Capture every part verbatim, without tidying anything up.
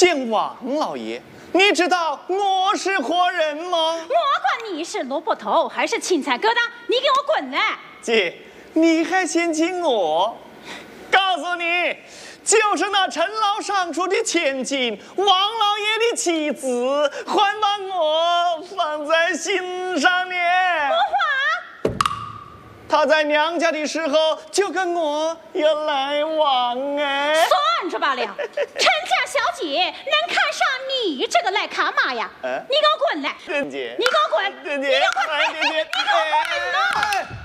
见王老爷，你知道我是何人吗？ 我管你是萝卜头还是青菜疙瘩，你给我滚来！ 姐，你还嫌弃我？告诉你，就是那陈老上书的千金，王老爷的妻子，还把我放在心上呢。 说话！ 她在娘家的时候就跟我有来往哎。 算着罢了，陈家小姐能看上你这个赖卡玛呀？ 呃、 你给我滚来！ 珍姐， 你给我滚！ 珍姐， 你给我滚！ 哎，珍姐， 你给我滚了！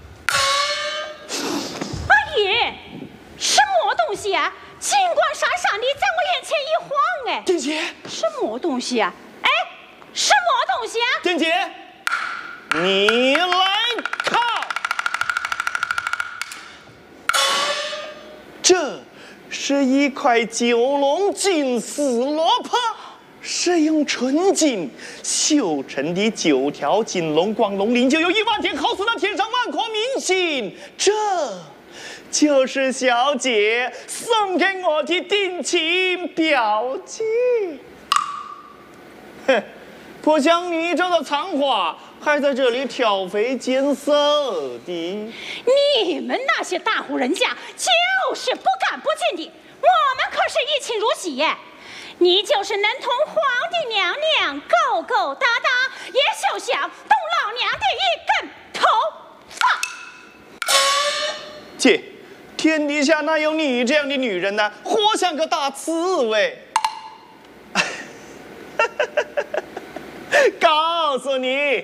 阿姨，什么东西啊？金光闪闪的在我眼前一晃，哎， 珍姐， 什么东西啊？哎，什么东西啊？ 珍姐，你来看，这是一块九龙金丝罗帕，是用纯金绣成的九条金龙，光龙鳞就有一万天，好似那天上万颗明星。这就是小姐送给我的定情表记。哼，不像你这个残花，还在这里挑肥拣瘦的。 你们那些大户人家就是不干不净的，我们可是一亲如戚耶。你就是能同皇帝娘娘勾勾搭搭，也休想动老娘的一根头发。 姐，天底下哪有你这样的女人呢？活像个大刺猬。告诉你，